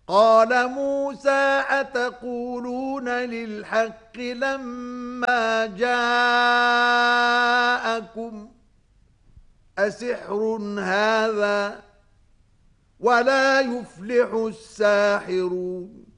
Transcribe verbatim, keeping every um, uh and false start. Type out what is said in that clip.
قال موسى أتقولون للحق لما جاءكم أسحر هذا ولا يفلح الساحرون